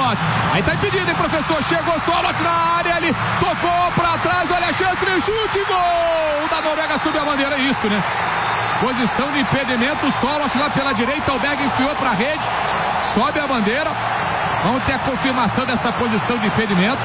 Sorloth. Aí tá impedido, hein, professor? Chegou Sorloth na área, ele tocou pra trás, olha a chance, vem o chute, gol! Da Noruega, subiu a bandeira, isso, né? Posição de impedimento, Sorloth lá pela direita, o Berg enfiou pra rede, sobe a bandeira. Vamos ter a confirmação dessa posição de impedimento.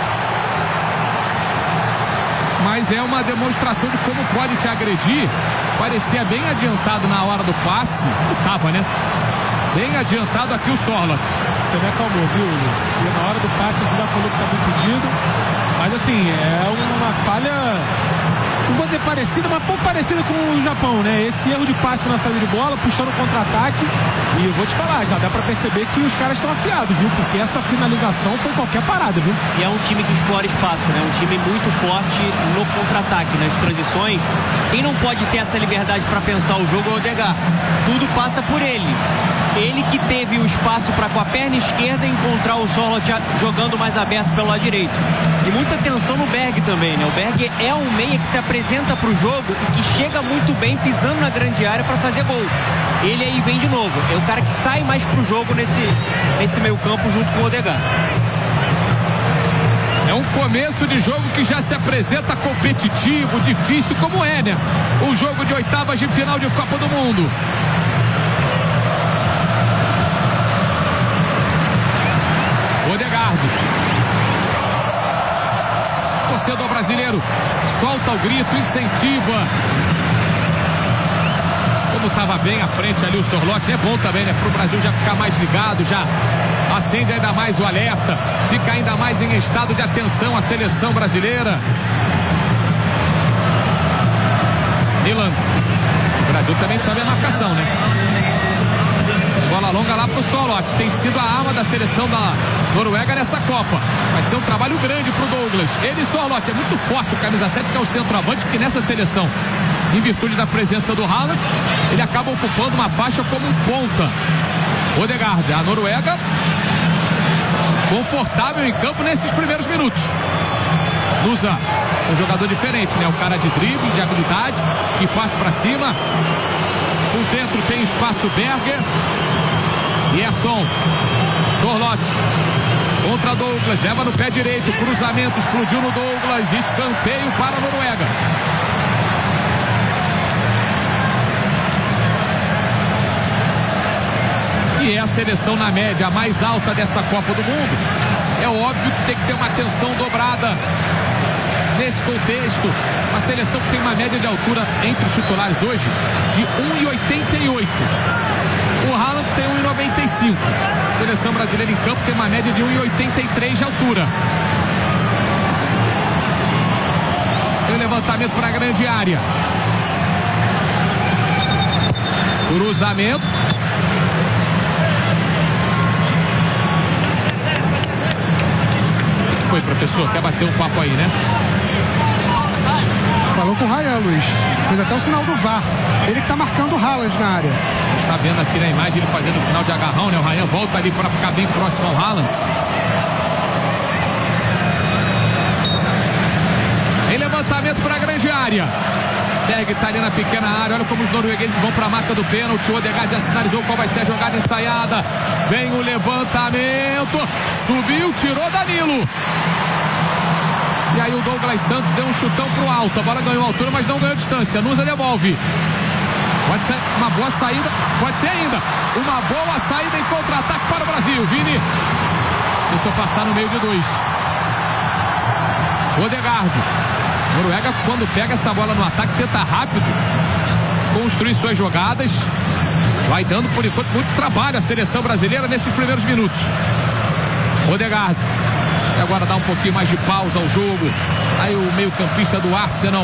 Mas é uma demonstração de como pode te agredir. Parecia bem adiantado na hora do passe. Tava, né? Bem adiantado aqui o Sorloth. Você me acalmou, viu, Luiz? E na hora do passe você já falou que estava impedido. Mas assim, é uma falha, não vou dizer parecida, mas pouco parecida com o Japão, né? Esse erro de passe na saída de bola, puxando contra-ataque. E eu vou te falar, já dá pra perceber que os caras estão afiados, viu? Porque essa finalização foi qualquer parada, viu? E é um time que explora espaço, né? Um time muito forte no contra-ataque, nas transições. Quem não pode ter essa liberdade para pensar o jogo é o Odegaard. Tudo passa por ele. Ele que teve o espaço para, com a perna esquerda, encontrar o Sorloth jogando mais aberto pelo lado direito. E muita atenção no Berg também, né? O Berg é um meia que se apresenta para o jogo e que chega muito bem pisando na grande área para fazer gol. Ele aí vem de novo. É o cara que sai mais pro jogo nesse meio campo junto com o Odegaard. É um começo de jogo que já se apresenta competitivo, difícil, como é, né? O jogo de oitavas de final de Copa do Mundo. Odegaard. Torcedor brasileiro solta o grito, incentiva. Como estava bem à frente ali o Sorloth, é bom também, né? Para o Brasil já ficar mais ligado, já acende ainda mais o alerta, fica ainda mais em estado de atenção a seleção brasileira. Niland. O Brasil também sobe a marcação, né? Bola longa lá pro Sorloth. Tem sido a arma da seleção da Noruega nessa Copa. Vai ser um trabalho grande pro Douglas. Ele e Sorloth, é muito forte o camisa 7, que é o centroavante, que nessa seleção, em virtude da presença do Haaland, ele acaba ocupando uma faixa como um ponta. Odegaard, a Noruega confortável em campo nesses primeiros minutos. Nusa, um jogador diferente, né? Um cara de drible, de habilidade, que parte para cima. Por dentro tem espaço Berger. Gerson. Sorloth contra Douglas, leva no pé direito, cruzamento, explodiu no Douglas, escanteio para a Noruega. E é a seleção na média mais alta dessa Copa do Mundo. É óbvio que tem que ter uma atenção dobrada nesse contexto. Uma seleção que tem uma média de altura entre os titulares hoje de 1,88. O Haaland tem 1,95. A seleção brasileira em campo tem uma média de 1,83 de altura. Tem um levantamento para a grande área. Cruzamento. O que foi, professor? Quer bater um papo aí, né? Falou com o Ryan, Luiz. Fez até o sinal do VAR. Ele que tá marcando o Haaland na área. A gente está vendo aqui na imagem ele fazendo o sinal de agarrão, né? O Ryan volta ali para ficar bem próximo ao Haaland. Em levantamento para a grande área. Berg tá ali na pequena área. Olha como os noruegueses vão para a marca do pênalti. O Odegaard já sinalizou qual vai ser a jogada ensaiada. Vem o levantamento. Subiu, tirou Danilo. E aí o Douglas Santos deu um chutão pro alto. A bola ganhou altura, mas não ganhou distância. Nusa devolve. Pode ser uma boa saída. Pode ser ainda uma boa saída em contra-ataque para o Brasil. Vini tentou passar no meio de dois. Odegaard. Noruega, quando pega essa bola no ataque, tenta rápido construir suas jogadas. Vai dando, por enquanto, muito trabalho a seleção brasileira nesses primeiros minutos. Odegaard. E agora dá um pouquinho mais de pausa ao jogo. Aí o meio-campista do Arsenal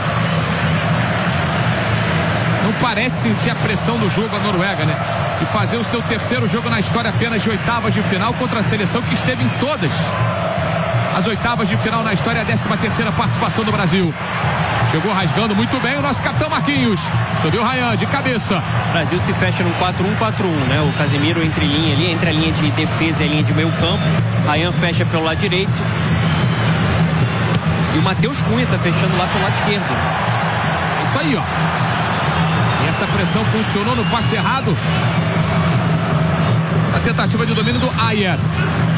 não parece sentir a pressão do jogo, a Noruega, né? E fazer o seu terceiro jogo na história apenas de oitavas de final contra a seleção que esteve em todas as oitavas de final na história, a 13ª participação do Brasil. Chegou rasgando muito bem o nosso capitão Marquinhos. Subiu o Ryan de cabeça. O Brasil se fecha no 4-1-4-1, né? O Casemiro entre linha ali, entre a linha de defesa e a linha de meio campo. Ryan fecha pelo lado direito. E o Matheus Cunha tá fechando lá pelo lado esquerdo. Isso aí, ó. E essa pressão funcionou no passe errado. A tentativa de domínio do Ayer.